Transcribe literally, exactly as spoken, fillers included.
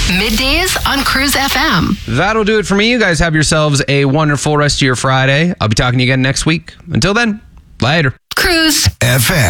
Middays on Cruise F M. That'll do it for me. You guys have yourselves a wonderful rest of your Friday. I'll be talking to you again next week. Until then, later. Cruise F M.